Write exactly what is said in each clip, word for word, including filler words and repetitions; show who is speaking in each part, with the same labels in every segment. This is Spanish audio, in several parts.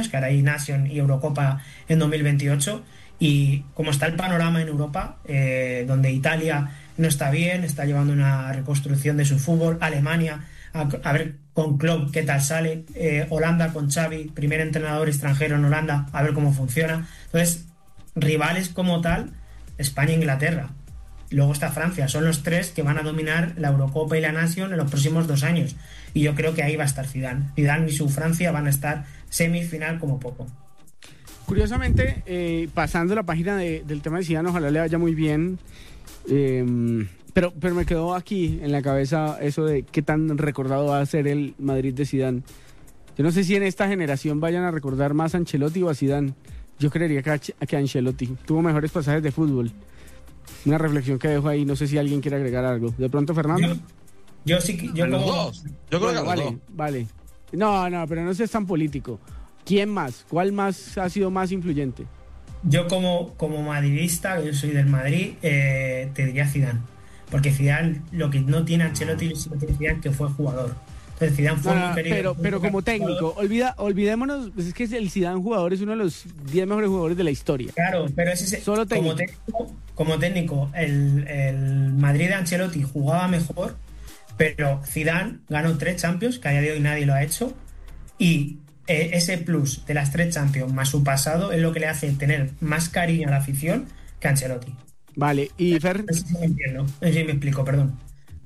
Speaker 1: que ahora hay Nation y Eurocopa en dos mil veintiocho, y como está el panorama en Europa, eh, donde Italia no está bien, está llevando una reconstrucción de su fútbol, Alemania, a, a ver con Klopp qué tal sale, eh, Holanda con Xavi, primer entrenador extranjero en Holanda, a ver cómo funciona. Entonces, rivales como tal, España e Inglaterra. Luego está Francia, son los tres que van a dominar la Eurocopa y la Nation en los próximos dos años. Y yo creo que ahí va a estar Zidane. Zidane y su Francia van a estar semifinal como poco.
Speaker 2: Curiosamente, eh, pasando la página de, del tema de Zidane, ojalá le vaya muy bien. Eh, pero, pero me quedó aquí en la cabeza eso de qué tan recordado va a ser el Madrid de Zidane. Yo no sé si en esta generación vayan a recordar más a Ancelotti o a Zidane. Yo creería que a, que a Ancelotti tuvo mejores pasajes de fútbol. Una reflexión que dejo ahí, no sé si alguien quiere agregar algo. ¿De pronto, Fernando?
Speaker 1: Yo, yo sí que... Yo
Speaker 3: a los
Speaker 1: como...
Speaker 3: dos. Yo creo
Speaker 2: bueno,
Speaker 3: que a los
Speaker 2: vale,
Speaker 3: dos.
Speaker 2: vale. No, no, pero no seas tan político. ¿Quién más? ¿Cuál más ha sido más influyente?
Speaker 1: Yo como, como madridista, yo soy del Madrid, eh, te diría Zidane. Porque Zidane, lo que no tiene Ancelotti, sí lo tiene Zidane, que fue jugador. Entonces Zidane fue
Speaker 2: No,
Speaker 1: muy
Speaker 2: no,
Speaker 1: querido.
Speaker 2: pero, pero como técnico, olvida, olvidémonos, pues es que el Zidane jugador es uno de los diez mejores jugadores de la historia.
Speaker 1: Claro, pero ese es,
Speaker 2: Solo técnico.
Speaker 1: como técnico, como técnico el, el Madrid de Ancelotti jugaba mejor, pero Zidane ganó tres Champions, que a día de hoy nadie lo ha hecho, y eh, ese plus de las tres Champions más su pasado es lo que le hace tener más cariño a la afición que Ancelotti.
Speaker 2: Vale, y Fer...
Speaker 1: No sé si me entiendo, no sé si me explico, perdón.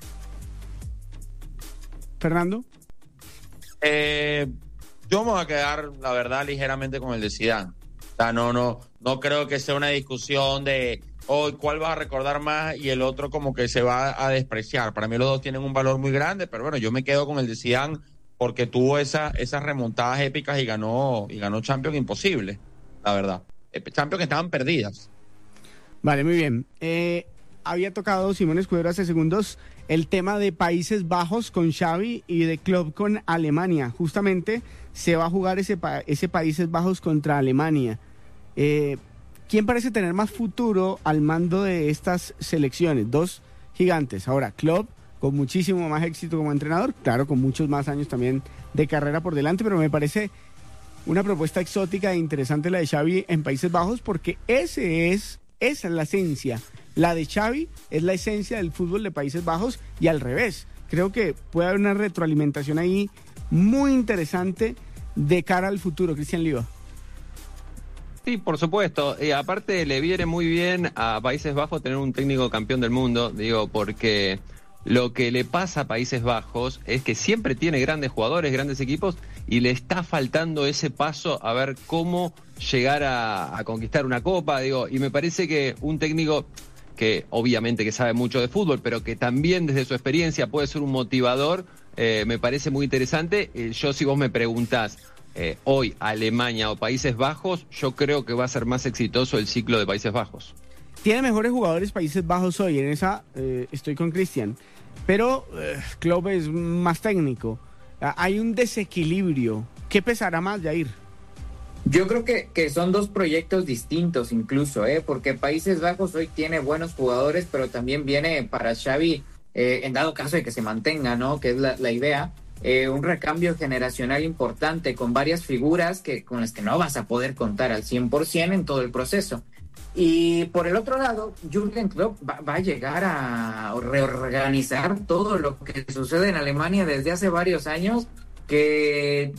Speaker 2: Fernando.
Speaker 3: Eh, yo me voy a quedar, la verdad, ligeramente con el de Zidane. O sea, no, no, no creo que sea una discusión de hoy oh, cuál vas a recordar más y el otro como que se va a despreciar. Para mí los dos tienen un valor muy grande, pero bueno, yo me quedo con el de Zidane porque tuvo esa, esas remontadas épicas y ganó, y ganó Champions imposible, la verdad. Champions que estaban perdidas.
Speaker 2: Vale, muy bien. Eh, había tocado Simón Escudero hace segundos el tema de Países Bajos con Xavi y de Klopp con Alemania. Justamente se va a jugar ese, ese Países Bajos contra Alemania. Eh, ¿Quién parece tener más futuro al mando de estas selecciones? Dos gigantes. Ahora, Klopp con muchísimo más éxito como entrenador, claro, con muchos más años también de carrera por delante, pero me parece una propuesta exótica e interesante la de Xavi en Países Bajos, porque ese es, esa es la esencia. La de Xavi es la esencia del fútbol de Países Bajos y al revés. Creo que puede haber una retroalimentación ahí muy interesante de cara al futuro. Cristian Liva.
Speaker 4: Sí, por supuesto. Y aparte le viene muy bien a Países Bajos tener un técnico campeón del mundo, digo, porque lo que le pasa a Países Bajos es que siempre tiene grandes jugadores, grandes equipos, y le está faltando ese paso a ver cómo llegar a, a conquistar una copa, digo, y me parece que un técnico que obviamente que sabe mucho de fútbol, pero que también desde su experiencia puede ser un motivador, eh, me parece muy interesante. Eh, yo, si vos me preguntás eh, hoy Alemania o Países Bajos, yo creo que va a ser más exitoso el ciclo de Países Bajos.
Speaker 2: Tiene mejores jugadores Países Bajos hoy, en esa eh, estoy con Cristian, pero eh, Klopp es más técnico. Ah, hay un desequilibrio. ¿Qué pesará más, Jair?
Speaker 5: Yo creo que, que son dos proyectos distintos incluso, ¿eh? Porque Países Bajos hoy tiene buenos jugadores, pero también viene para Xavi, eh, en dado caso de que se mantenga, ¿no? Que es la, la idea, eh, un recambio generacional importante con varias figuras que con las que no vas a poder contar al cien por ciento en todo el proceso. Y por el otro lado, Jürgen Klopp va, va a llegar a reorganizar todo lo que sucede en Alemania desde hace varios años, que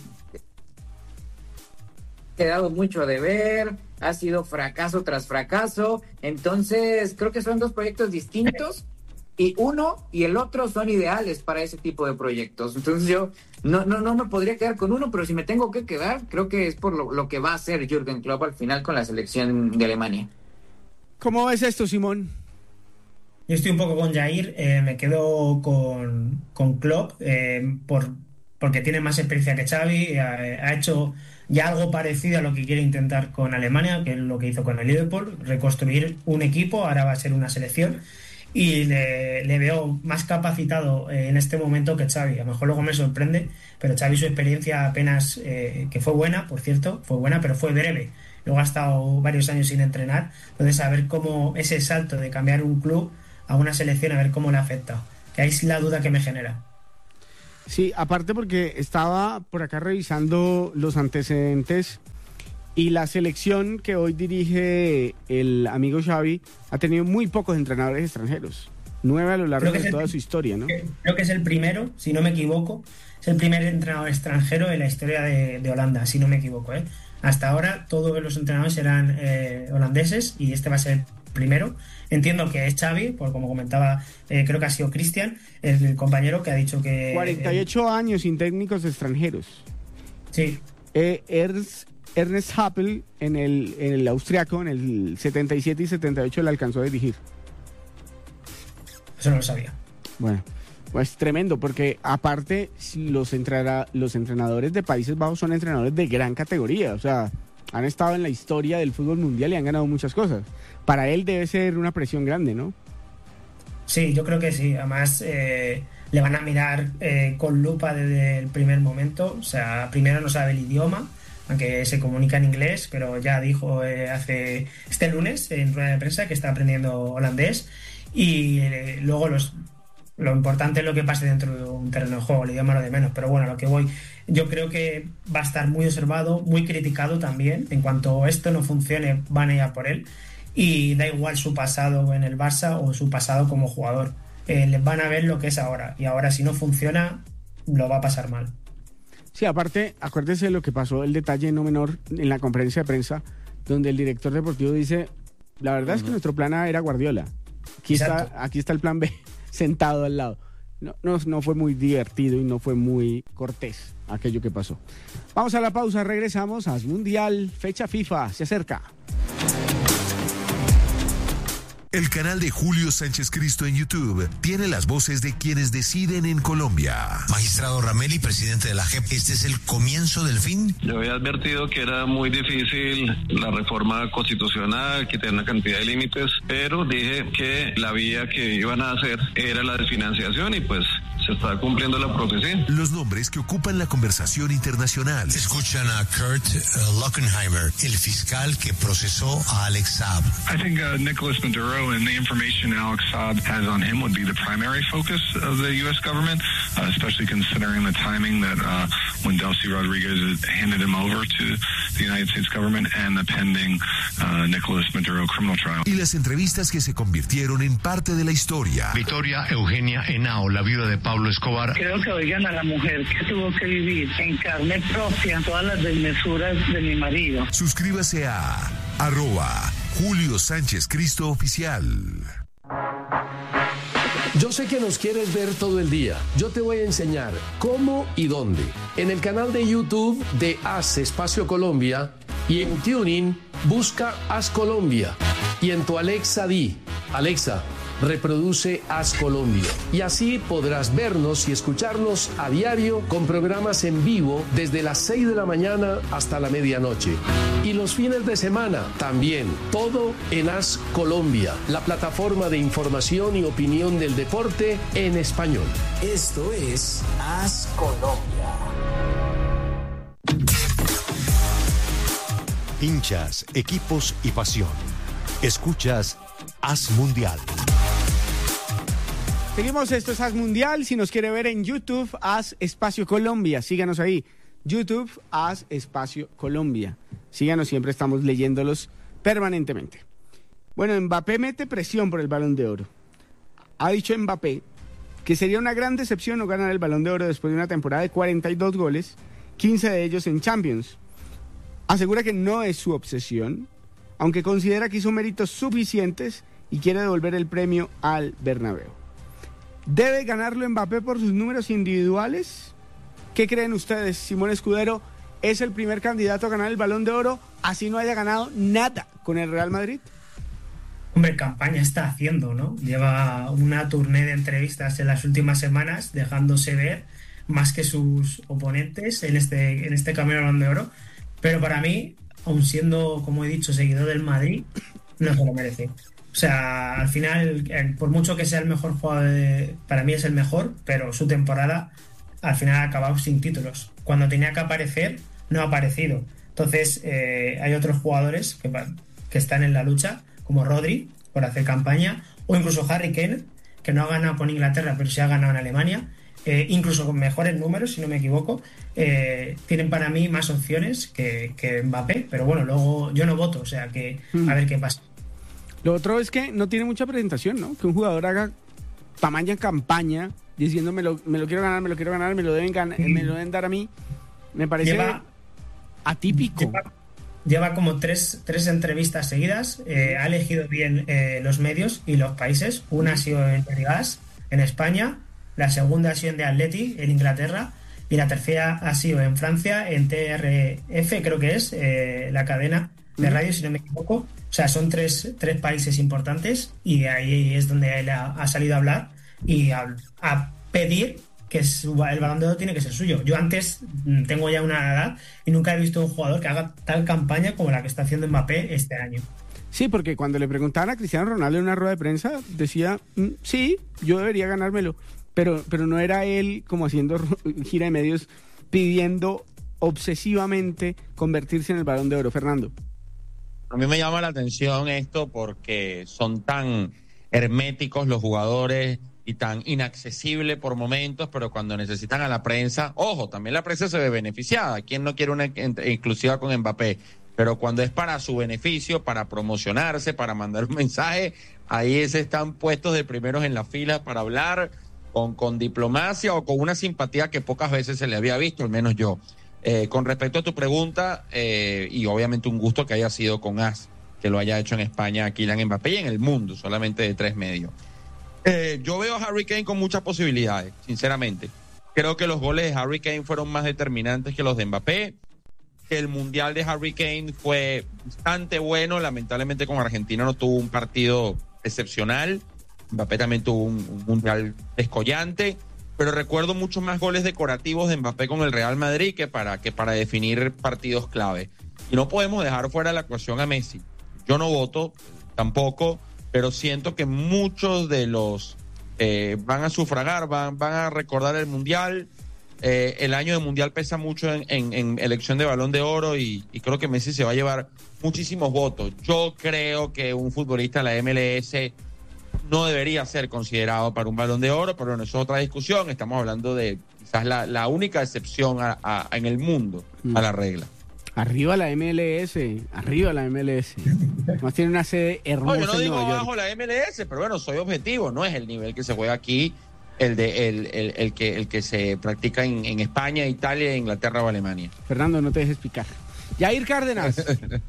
Speaker 5: ha quedado mucho a deber, ha sido fracaso tras fracaso. Entonces creo que son dos proyectos distintos y uno y el otro son ideales para ese tipo de proyectos. Entonces yo no no no me podría quedar con uno, pero si me tengo que quedar, creo que es por lo, lo que va a hacer Jürgen Klopp al final con la selección de Alemania.
Speaker 2: ¿Cómo ves esto, Simón?
Speaker 1: Yo estoy un poco con Jair, eh, me quedo con, con Klopp eh, por, porque tiene más experiencia que Xavi, ha, ha hecho ya algo parecido a lo que quiere intentar con Alemania, que es lo que hizo con el Liverpool, reconstruir un equipo, ahora va a ser una selección, y le, le veo más capacitado eh, en este momento que Xavi. A lo mejor luego me sorprende, pero Xavi su experiencia apenas, eh, que fue buena, por cierto, fue buena, pero fue breve. Luego ha estado varios años sin entrenar, entonces a ver cómo ese salto de cambiar un club a una selección, a ver cómo le afecta, que ahí es la duda que me genera.
Speaker 2: Sí, aparte porque estaba por acá revisando los antecedentes Y la selección que hoy dirige el amigo Xavi ha tenido muy pocos entrenadores extranjeros. Nueve a lo largo de toda el, su historia, ¿no?
Speaker 1: Creo que es el primero, si no me equivoco, es el primer entrenador extranjero en la historia de, de Holanda, si no me equivoco, ¿eh? Hasta ahora todos los entrenadores eran eh, holandeses y este va a ser el primero. Entiendo que es Xavi, porque como comentaba, eh, creo que ha sido Cristian, el, el compañero que ha dicho que...
Speaker 2: cuarenta y ocho eh, años sin técnicos extranjeros.
Speaker 1: Sí.
Speaker 2: Eh, Ernst, Ernest Happel en el, en el austriaco, en el setenta y siete y setenta y ocho le alcanzó a dirigir.
Speaker 1: Eso no lo sabía.
Speaker 2: Bueno, pues tremendo, porque aparte los, entrenadores, los entrenadores de Países Bajos son entrenadores de gran categoría, o sea, han estado en la historia del fútbol mundial y han ganado muchas cosas. Para él debe ser una presión grande, ¿no?
Speaker 1: Sí, yo creo que sí. Además, eh, le van a mirar eh, con lupa desde el primer momento. O sea, primero no sabe el idioma, aunque se comunica en inglés, pero ya dijo eh, hace este lunes en rueda de prensa que está aprendiendo holandés. Y eh, luego los, lo importante es lo que pase dentro de un terreno de juego, el idioma lo de menos. Pero bueno, a lo que voy, yo creo que va a estar muy observado, muy criticado también. En cuanto esto no funcione, van a ir a por él. Y da igual su pasado en el Barça o su pasado como jugador. Eh, les van a ver lo que es ahora. Y ahora, si no funciona, lo va a pasar mal.
Speaker 2: Sí, aparte, acuérdese de lo que pasó, el detalle no menor en la conferencia de prensa, donde el director deportivo dice, la verdad uh-huh. es que nuestro plan A era Guardiola. Aquí está, aquí está el plan B sentado al lado. No, no, no fue muy divertido y no fue muy cortés aquello que pasó. Vamos a la pausa, regresamos a Mundial, fecha FIFA, se acerca.
Speaker 6: El canal de Julio Sánchez Cristo en YouTube tiene las voces de quienes deciden en Colombia.
Speaker 7: Magistrado Ramelli, presidente de la J E P, ¿este es el comienzo del fin?
Speaker 8: Yo había advertido que era muy difícil la reforma constitucional, que tenía una cantidad de límites, pero dije que la vía que iban a hacer era la de financiación y pues se está cumpliendo la profecía.
Speaker 6: Los nombres que ocupan la conversación internacional.
Speaker 7: Escuchan a Kurt uh, Lockenheimer, el fiscal que procesó a Alex Saab.
Speaker 9: I think uh, Nicolas Maduro and the information Alex Saab has on him would be the primary focus of the U S government, uh, especially considering the timing that uh, when Delcy Rodriguez handed him over to the United States government and the pending uh, Nicolas Maduro criminal trial.
Speaker 6: Y las entrevistas que se convirtieron en parte de la historia.
Speaker 10: Victoria Eugenia Henao, la viuda de Pablo Escobar.
Speaker 11: Creo que oigan a la mujer que tuvo que vivir en carne propia todas las desmesuras de mi marido.
Speaker 6: Suscríbase a arroba Julio Sánchez Cristo Oficial.
Speaker 12: Yo sé que nos quieres ver todo el día. Yo te voy a enseñar cómo y dónde. En el canal de YouTube de Haz Espacio Colombia y en TuneIn busca Haz Colombia. Y en tu Alexa di, Alexa, reproduce Haz Colombia. Y así podrás vernos y escucharnos a diario con programas en vivo desde las seis de la mañana hasta la medianoche. Y los fines de semana también. Todo en Haz Colombia, la plataforma de información y opinión del deporte en español.
Speaker 13: Esto es Haz Colombia.
Speaker 6: Hinchas, equipos y pasión. Escuchas Haz Mundial.
Speaker 2: Seguimos, esto es Haz Mundial. Si nos quiere ver en YouTube, Haz Espacio Colombia. Síganos ahí. YouTube, Haz Espacio Colombia. Síganos, siempre estamos leyéndolos permanentemente. Bueno, Mbappé mete presión por el Balón de Oro. Ha dicho Mbappé que sería una gran decepción no ganar el Balón de Oro después de una temporada de cuarenta y dos goles, quince de ellos en Champions. Asegura que no es su obsesión, aunque considera que hizo méritos suficientes y quiere devolver el premio al Bernabéu. ¿Debe ganarlo Mbappé por sus números individuales? ¿Qué creen ustedes? Simón Escudero, ¿es el primer candidato a ganar el Balón de Oro, así no haya ganado nada con el Real Madrid?
Speaker 1: Hombre, campaña está haciendo, ¿no? Lleva una tournée de entrevistas en las últimas semanas, dejándose ver más que sus oponentes en este, en este camino al Balón de Oro. Pero para mí, aun siendo, como he dicho, seguidor del Madrid, no se lo merece. O sea, al final, por mucho que sea el mejor jugador, de, para mí es el mejor, pero su temporada al final ha acabado sin títulos. Cuando tenía que aparecer, no ha aparecido. Entonces, eh, hay otros jugadores que, que están en la lucha, como Rodri, por hacer campaña, o incluso Harry Kane, que no ha ganado con Inglaterra, pero sí ha ganado en Alemania. eh, incluso con mejores números, si no me equivoco, eh, tienen para mí más opciones que, que Mbappé, pero bueno, luego yo no voto, o sea que mm. a ver qué pasa.
Speaker 2: Lo otro es que no tiene mucha presentación, ¿no? Que un jugador haga tamaña campaña diciendo me lo, me lo quiero ganar, me lo quiero ganar, me lo deben ganar, mm. me lo deben dar a mí, me parece lleva,
Speaker 1: atípico. Lleva, lleva como tres, tres entrevistas seguidas, eh, ha elegido bien eh, los medios y los países. Una ha sido en Gas, en España, la segunda ha sido en The Athletic, en Inglaterra, y la tercera ha sido en Francia, en T R F, creo que es, eh, la cadena de radio, si no me equivoco. O sea, son tres, tres países importantes y ahí es donde él ha, ha salido a hablar y a, a pedir que su, el Balón de Oro tiene que ser suyo. Yo antes tengo ya una edad y nunca he visto un jugador que haga tal campaña como la que está haciendo Mbappé este año.
Speaker 2: Sí, porque cuando le preguntaban a Cristiano Ronaldo en una rueda de prensa, decía, mm, sí, yo debería ganármelo, pero, pero no era él como haciendo gira de medios pidiendo obsesivamente convertirse en el Balón de Oro. Fernando.
Speaker 3: A mí me llama la atención esto porque son tan herméticos los jugadores y tan inaccesibles por momentos, pero cuando necesitan a la prensa, ojo, también la prensa se ve beneficiada. ¿Quién no quiere una exclusiva con Mbappé? Pero cuando es para su beneficio, para promocionarse, para mandar un mensaje, ahí se están puestos de primeros en la fila para hablar con, con diplomacia o con una simpatía que pocas veces se le había visto, al menos yo. Eh, con respecto a tu pregunta, eh, y obviamente un gusto que haya sido con A S, que lo haya hecho en España Kylian Mbappé y en el mundo, solamente de tres medios. Eh, yo veo a Harry Kane con muchas posibilidades, sinceramente. Creo que los goles de Harry Kane fueron más determinantes que los de Mbappé, que el Mundial de Harry Kane fue bastante bueno, lamentablemente con Argentina no tuvo un partido excepcional, Mbappé también tuvo un, un Mundial descollante, pero recuerdo muchos más goles decorativos de Mbappé con el Real Madrid que para, que para definir partidos clave. Y no podemos dejar fuera de la ecuación a Messi. Yo no voto, tampoco, pero siento que muchos de los eh, van a sufragar, van, van a recordar el Mundial. Eh, el año de Mundial pesa mucho en, en, en elección de Balón de Oro y, y creo que Messi se va a llevar muchísimos votos. Yo creo que un futbolista de la M L S no debería ser considerado para un Balón de Oro, pero bueno, eso es otra discusión. Estamos hablando de quizás la, la única excepción a, a, en el mundo a la regla.
Speaker 2: Arriba la M L S, arriba la M L S. Más tiene una sede hermosa.
Speaker 3: No, yo no digo
Speaker 2: en Nueva
Speaker 3: abajo
Speaker 2: York.
Speaker 3: la M L S, pero bueno, soy objetivo. No es el nivel que se juega aquí, el de el, el, el que el que se practica en, en España, Italia, Inglaterra o Alemania.
Speaker 2: Fernando, no te dejes picar. Jair Cárdenas.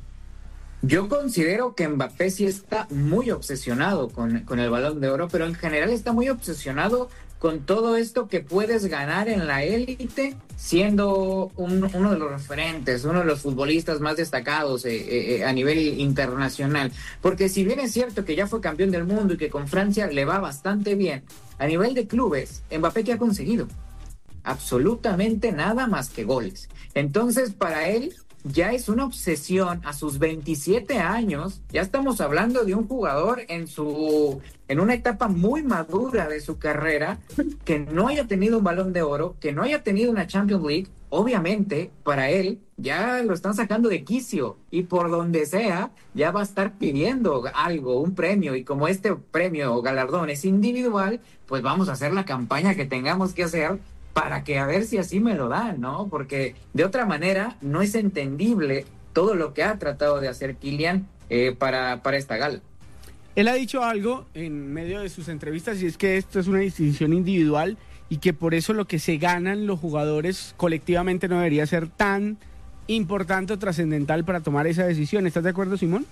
Speaker 5: Yo considero que Mbappé sí está muy obsesionado con, con el Balón de Oro, pero en general está muy obsesionado con todo esto que puedes ganar en la élite siendo un, uno de los referentes, uno de los futbolistas más destacados eh, eh, a nivel internacional. Porque si bien es cierto que ya fue campeón del mundo y que con Francia le va bastante bien, a nivel de clubes, Mbappé, ¿qué ha conseguido? Absolutamente nada más que goles. Entonces, para él ya es una obsesión a sus veintisiete años. Ya estamos hablando de un jugador en su en una etapa muy madura de su carrera, que no haya tenido un Balón de Oro, que no haya tenido una Champions League. Obviamente, para él ya lo están sacando de quicio y por donde sea ya va a estar pidiendo algo, un premio, y como este premio o galardón es individual, pues vamos a hacer la campaña que tengamos que hacer para que a ver si así me lo dan, ¿no? Porque de otra manera no es entendible todo lo que ha tratado de hacer Kylian eh, para, para esta gala.
Speaker 2: Él ha dicho algo en medio de sus entrevistas, y es que esto es una distinción individual y que por eso lo que se ganan los jugadores colectivamente no debería ser tan importante o trascendental para tomar esa decisión. ¿Estás de acuerdo, Simón?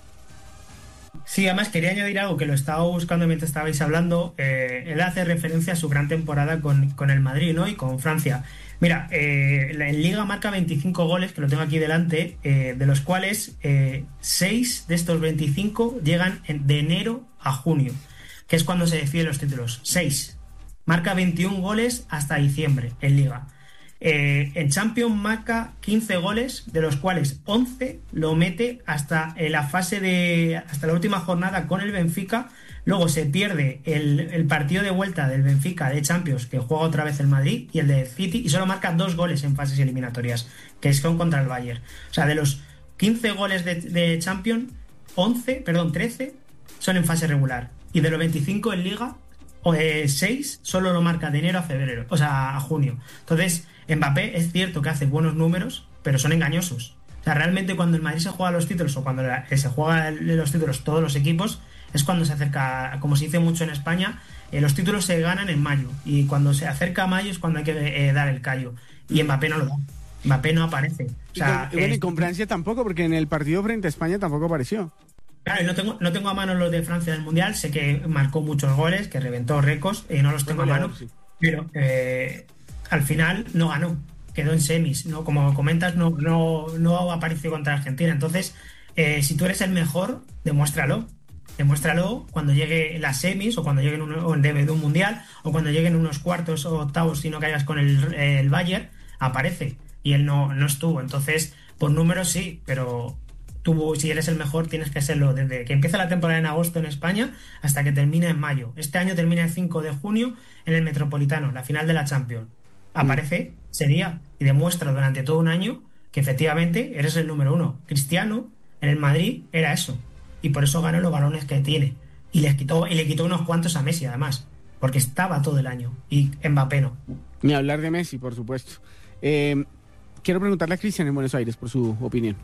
Speaker 1: Sí, además quería añadir algo que lo estaba buscando mientras estabais hablando. Eh, él hace referencia a su gran temporada con, con el Madrid, ¿no? Y con Francia. Mira, eh, en Liga marca veinticinco goles, que lo tengo aquí delante, eh, de los cuales eh, seis de estos veinticinco llegan en, de enero a junio, que es cuando se deciden los títulos. seis. Marca veintiún goles hasta diciembre en Liga. Eh, en Champions marca quince goles, de los cuales once lo mete hasta en la fase de hasta la última jornada con el Benfica. Luego se pierde el, el partido de vuelta del Benfica de Champions, que juega otra vez el Madrid, y el de City, y solo marca dos goles en fases eliminatorias, que son contra el Bayern. O sea, de los quince goles de, de Champions, once, perdón, trece son en fase regular, y de los veinticinco en Liga, eh, seis solo lo marca de enero a febrero, o sea, a junio. Entonces, Mbappé es cierto que hace buenos números, pero son engañosos. O sea, realmente cuando el Madrid se juega los títulos o cuando la, se juega los títulos todos los equipos, es cuando se acerca, como se dice mucho en España, eh, los títulos se ganan en mayo. Y cuando se acerca a mayo es cuando hay que eh, dar el callo. Y Mbappé no lo da. Mbappé no aparece. O sea,
Speaker 2: y, con, y, bueno,
Speaker 1: eh,
Speaker 2: y con Francia tampoco, porque en el partido frente a España tampoco apareció.
Speaker 1: Claro, no tengo, no tengo a mano los de Francia del Mundial. Sé que marcó muchos goles, que reventó récords, y no los tengo a mano. Sí. Pero eh, al final no ganó. Quedó en semis, ¿no? Como comentas, no, no, no apareció contra Argentina. Entonces, eh, si tú eres el mejor, demuéstralo. Demuéstralo cuando llegue las semis o cuando lleguen un, o de un mundial o cuando lleguen unos cuartos o octavos, si no caigas con el, el Bayern, aparece. Y él no, no estuvo. Entonces, por números sí, pero tú, si eres el mejor, tienes que serlo desde que empieza la temporada en agosto en España hasta que termine en mayo. Este año termina el cinco de junio en el Metropolitano, la final de la Champions. Aparece, sería y demuestra durante todo un año que efectivamente eres el número uno. Cristiano en el Madrid era eso y por eso ganó los balones que tiene y les quitó y le quitó unos cuantos a Messi además porque estaba todo el año y Mbappé no.
Speaker 2: Ni hablar de Messi, por supuesto. Eh, quiero preguntarle a Cristian en Buenos Aires por su opinión.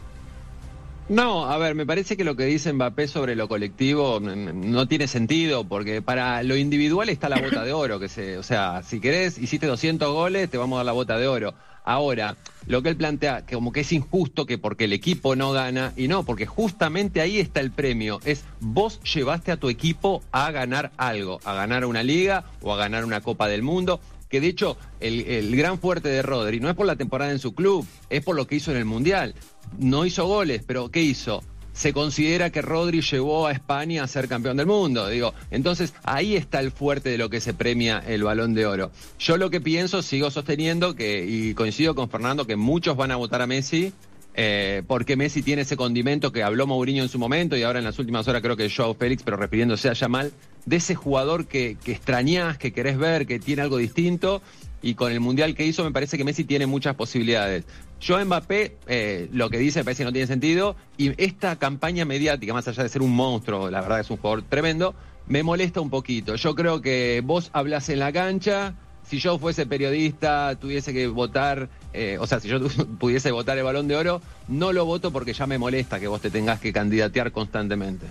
Speaker 4: No, a ver, me parece que lo que dice Mbappé sobre lo colectivo no tiene sentido, porque para lo individual está la bota de oro, que se, o sea, si querés, hiciste doscientos goles, te vamos a dar la bota de oro. Ahora, lo que él plantea, que como que es injusto, que porque el equipo no gana, y no, porque justamente ahí está el premio, es vos llevaste a tu equipo a ganar algo, a ganar una liga o a ganar una Copa del Mundo, que de hecho el, el gran fuerte de Rodri no es por la temporada en su club, es por lo que hizo en el Mundial. No hizo goles, pero ¿qué hizo? Se considera que Rodri llevó a España a ser campeón del mundo, digo. Entonces, ahí está el fuerte de lo que se premia el Balón de Oro. Yo lo que pienso, sigo sosteniendo, que y coincido con Fernando, que muchos van a votar a Messi, eh, porque Messi tiene ese condimento que habló Mourinho en su momento, y ahora en las últimas horas creo que Joao Félix, pero refiriéndose a Yamal, de ese jugador que, que extrañás, que querés ver, que tiene algo distinto, y con el Mundial que hizo me parece que Messi tiene muchas posibilidades. Yo a Mbappé, eh, lo que dice me parece que no tiene sentido, y esta campaña mediática, más allá de ser un monstruo, la verdad es un jugador tremendo, me molesta un poquito. Yo creo que vos hablás en la cancha, si yo fuese periodista, tuviese que votar, eh, o sea, si yo pudiese votar el Balón de Oro, no lo voto porque ya me molesta que vos te tengas que candidatear constantemente.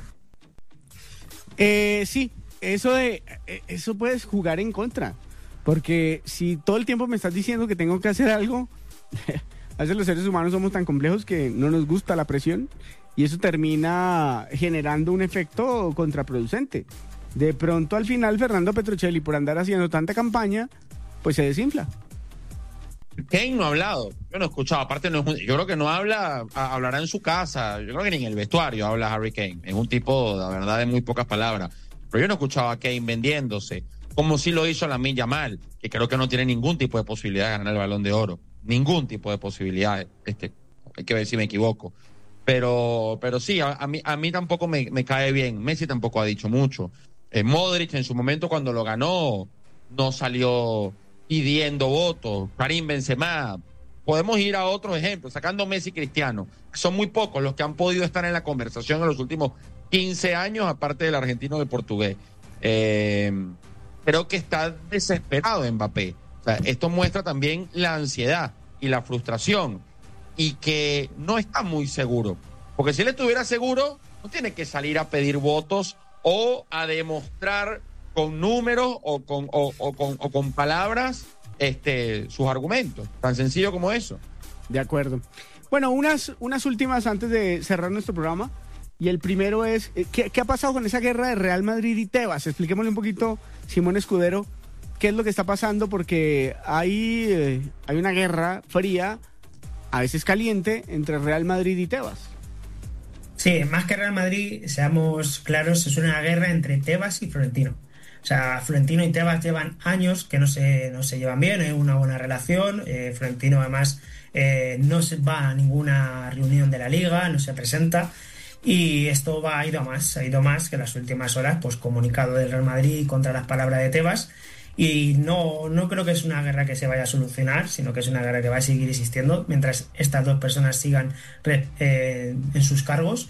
Speaker 2: Eh, sí, eso de eso puedes jugar en contra. Porque si todo el tiempo me estás diciendo que tengo que hacer algo, a veces los seres humanos somos tan complejos que no nos gusta la presión y eso termina generando un efecto contraproducente. De pronto al final Fernando Petrocelli, por andar haciendo tanta campaña, pues se desinfla.
Speaker 3: Kane no ha hablado, yo no he escuchado, aparte no es un, yo creo que no habla, a, hablará en su casa, yo creo que ni en el vestuario habla Harry Kane, es un tipo, la verdad, de muy pocas palabras, pero yo no he escuchado a Kane vendiéndose, como sí lo hizo Lamine Yamal, que creo que no tiene ningún tipo de posibilidad de ganar el Balón de Oro, ningún tipo de posibilidad, este, hay que ver si me equivoco, pero, pero sí, a, a, mí, a mí tampoco me, me cae bien, Messi tampoco ha dicho mucho, eh, Modric en su momento cuando lo ganó, no salió pidiendo votos, Karim Benzema, podemos ir a otros ejemplos, sacando Messi y Cristiano, son muy pocos los que han podido estar en la conversación en los últimos quince años, aparte del argentino del portugués. Eh, creo que está desesperado Mbappé. O sea, esto muestra también la ansiedad y la frustración y que no está muy seguro, porque si él estuviera seguro, no tiene que salir a pedir votos o a demostrar con números o con, o, o con, o con palabras este, sus argumentos. Tan sencillo como eso.
Speaker 2: De acuerdo. Bueno, unas, unas últimas antes de cerrar nuestro programa. Y el primero es, ¿qué, qué ha pasado con esa guerra de Real Madrid y Tebas? Expliquémosle un poquito, Simón Escudero, qué es lo que está pasando, porque hay, eh, hay una guerra fría, a veces caliente, entre Real Madrid y Tebas.
Speaker 1: Sí, más que Real Madrid, seamos claros, es una guerra entre Tebas y Florentino. O sea, Florentino y Tebas llevan años que no se, no se llevan bien, hay una buena relación. Eh, Florentino además eh, no se va a ninguna reunión de la Liga, no se presenta. Y esto va, ha ido a más, ha ido más que en las últimas horas, pues comunicado del Real Madrid contra las palabras de Tebas. Y no, no creo que es una guerra que se vaya a solucionar, sino que es una guerra que va a seguir existiendo mientras estas dos personas sigan eh, en sus cargos.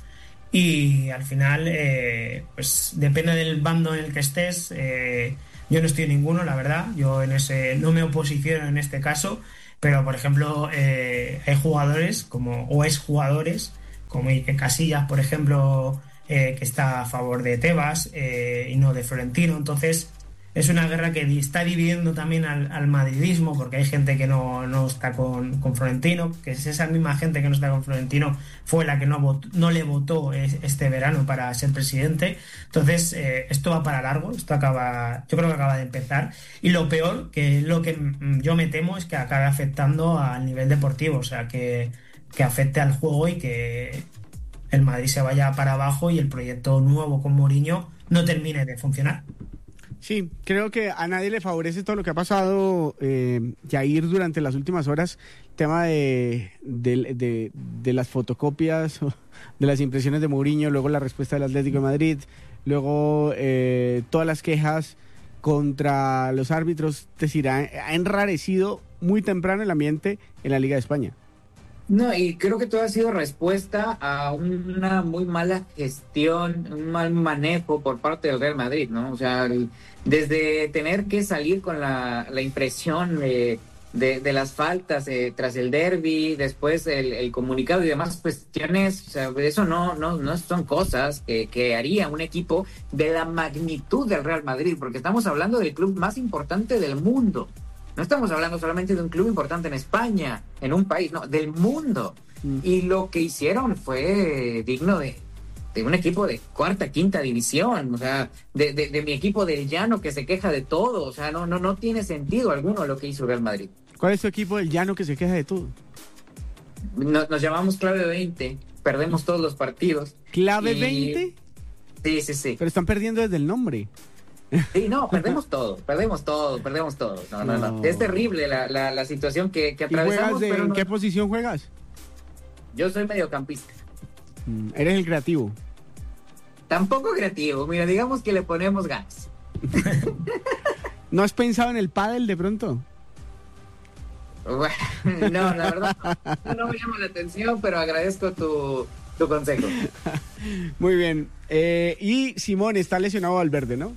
Speaker 1: y al final, eh, pues depende del bando en el que estés. Eh, yo no estoy en ninguno, la verdad. Yo en ese no me oposiciono en este caso, pero por ejemplo, eh, hay jugadores como o exjugadores como Iker Casillas, por ejemplo, eh, que está a favor de Tebas eh, y no de Florentino. Entonces es una guerra que está dividiendo también al, al madridismo, porque hay gente que no, no está con, con Florentino, que es esa misma gente que no está con Florentino fue la que no, votó, no le votó este verano para ser presidente. Entonces eh, esto va para largo, esto acaba, yo creo que acaba de empezar, y lo peor, que lo que yo me temo, es que acabe afectando al nivel deportivo, o sea, que, que afecte al juego y que el Madrid se vaya para abajo y el proyecto nuevo con Mourinho no termine de funcionar.
Speaker 2: Sí, creo que a nadie le favorece todo lo que ha pasado, eh, Jair, durante las últimas horas. El tema de, de, de, de las fotocopias, de las impresiones de Mourinho, luego la respuesta del Atlético de Madrid, luego eh, todas las quejas contra los árbitros. Es decir, ha, ha enrarecido muy temprano el ambiente en la Liga de España.
Speaker 5: No, y creo que todo ha sido respuesta a una muy mala gestión, un mal manejo por parte del Real Madrid, ¿no? O sea, el, desde tener que salir con la, la impresión de, de, de las faltas eh, tras el derbi, después el, el comunicado y demás cuestiones, o sea, eso no, no, no son cosas que, que haría un equipo de la magnitud del Real Madrid, porque estamos hablando del club más importante del mundo. No estamos hablando solamente de un club importante en España, en un país, no, del mundo. Mm. Y lo que hicieron fue digno de, de un equipo de cuarta, quinta división, o sea, de, de, de mi equipo del Llano que se queja de todo, o sea, no, no, no tiene sentido alguno lo que hizo Real Madrid.
Speaker 2: ¿Cuál es tu equipo del Llano que se queja de todo?
Speaker 5: Nos, nos llamamos Clave veinte, perdemos todos los partidos.
Speaker 2: ¿Clave
Speaker 5: y...
Speaker 2: veinte?
Speaker 5: Sí, sí, sí.
Speaker 2: Pero están perdiendo desde el nombre.
Speaker 5: Sí, no, perdemos todo, perdemos todo, perdemos todo. No, no, no. no. Es terrible la, la, la situación que, que atravesamos.
Speaker 2: ¿Y de,
Speaker 5: pero
Speaker 2: en
Speaker 5: no...
Speaker 2: qué posición juegas?
Speaker 5: Yo soy mediocampista.
Speaker 2: Mm, ¿Eres el creativo?
Speaker 5: Tampoco creativo, mira, digamos que le ponemos ganas.
Speaker 2: ¿No has pensado en el pádel de pronto?
Speaker 5: Bueno, no, la verdad no, no me llama la atención, pero agradezco tu, tu consejo.
Speaker 2: Muy bien. Eh, y Simón, está lesionado Valverde, ¿no?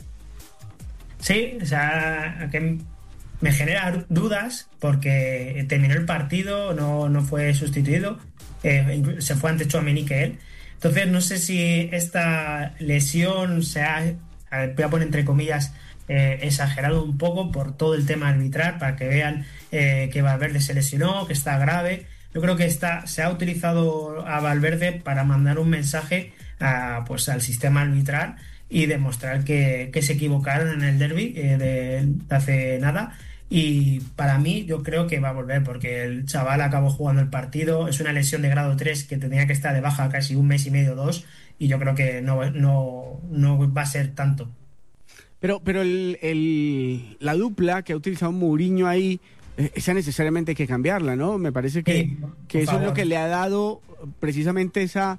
Speaker 1: Sí, o sea, que me genera dudas porque terminó el partido, no, no fue sustituido, eh, se fue antes Tchouaméni que él. Entonces no sé si esta lesión se ha, voy a poner entre comillas, eh, exagerado un poco por todo el tema arbitral, para que vean eh, que Valverde se lesionó, que está grave. Yo creo que está, se ha utilizado a Valverde para mandar un mensaje a, pues, al sistema arbitral y demostrar que, que se equivocaron en el derbi eh, de, de hace nada. Y para mí yo creo que va a volver, porque el chaval acabó jugando el partido, es una lesión de grado tres que tendría que estar de baja casi un mes y medio, dos, y yo creo que no, no, no va a ser tanto.
Speaker 2: Pero, pero el, el, la dupla que ha utilizado Mourinho ahí, esa necesariamente hay que cambiarla, ¿no? Me parece que, sí, que eso favor. Es lo que le ha dado precisamente esa,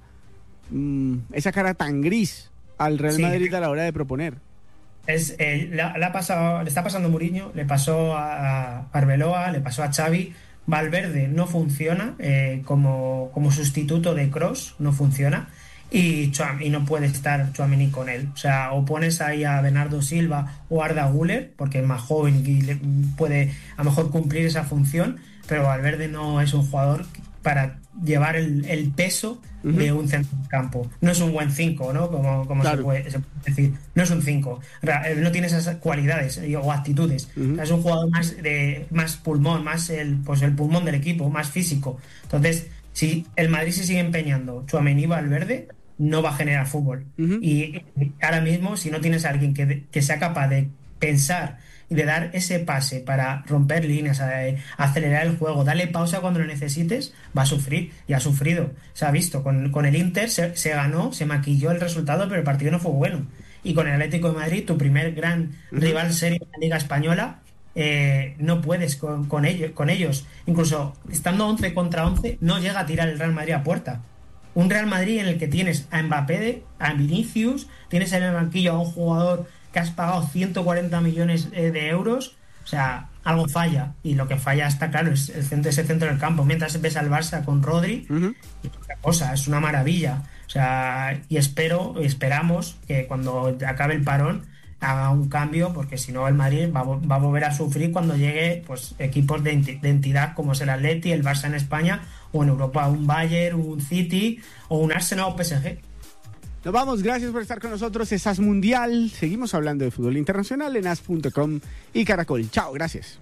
Speaker 2: mmm, esa cara tan gris al Real sí. Madrid a la hora de proponer.
Speaker 1: Es, eh, le, le, ha pasado, le está pasando a Mourinho, le pasó a, a Arbeloa, le pasó a Xavi. Valverde no funciona eh, como, como sustituto de Kroos, no funciona, y, y no puede estar Tchouaméni con él. O sea, o pones ahí a Bernardo Silva o Arda Güler, porque es más joven y le, puede a lo mejor cumplir esa función, pero Valverde no es un jugador para llevar el, el peso uh-huh. de un centro del campo. No es un buen cinco, ¿no? Como, como claro. se, puede, se puede decir. No es un cinco. No tiene esas cualidades o actitudes. Uh-huh. O sea, es un jugador más de más pulmón, más el, pues el pulmón del equipo, más físico. Entonces, si el Madrid se sigue empeñando Tchouaméni y Valverde, no va a generar fútbol. Uh-huh. Y ahora mismo, si no tienes a alguien que, que sea capaz de pensar y de dar ese pase para romper líneas, a, a acelerar el juego, darle pausa cuando lo necesites, va a sufrir, y ha sufrido. Se ha visto, con, con el Inter se, se ganó, se maquilló el resultado, pero el partido no fue bueno. Y con el Atlético de Madrid, tu primer gran uh-huh. rival serio en la Liga Española, eh, no puedes con, con, ellos, con ellos. Incluso estando once contra once, no llega a tirar el Real Madrid a puerta. Un Real Madrid en el que tienes a Mbappé, a Vinicius, tienes en el banquillo a un jugador que has pagado ciento cuarenta millones de euros, o sea, algo falla, y lo que falla está claro, es el centro, ese centro del campo, mientras ves al Barça con Rodri, uh-huh. y otra cosa, es una maravilla. O sea, y espero, esperamos que cuando acabe el parón haga un cambio, porque si no el Madrid va, va a volver a sufrir cuando llegue pues equipos de, enti- de entidad como es el Atleti, el Barça en España, o en Europa un Bayern, un City o un Arsenal o P S G.
Speaker 2: Nos vamos, gracias por estar con nosotros. Es As Mundial. Seguimos hablando de fútbol internacional en as punto com y Caracol. Chao, gracias.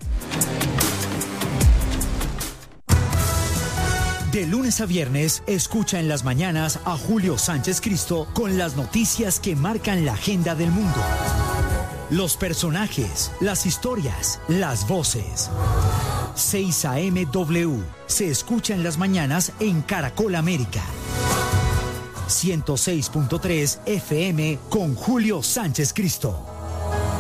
Speaker 14: De lunes a viernes, escucha en las mañanas a Julio Sánchez Cristo con las noticias que marcan la agenda del mundo. Los personajes, las historias, las voces. seis a eme W se escucha en las mañanas en Caracol América. ciento seis punto tres F M con Julio Sánchez Cristo.